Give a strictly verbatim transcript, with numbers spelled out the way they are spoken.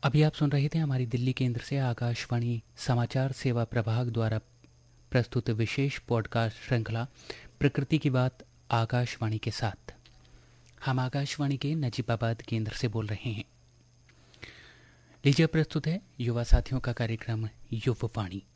अभी आप सुन रहे थे हमारी दिल्ली केंद्र से आकाशवाणी समाचार सेवा प्रभाग द्वारा प्रस्तुत विशेष पॉडकास्ट श्रृंखला प्रकृति की बात आकाशवाणी के साथ। हम आकाशवाणी के नजीबाबाद केंद्र से बोल रहे हैं। लीजिए प्रस्तुत है युवा साथियों का कार्यक्रम युववाणी।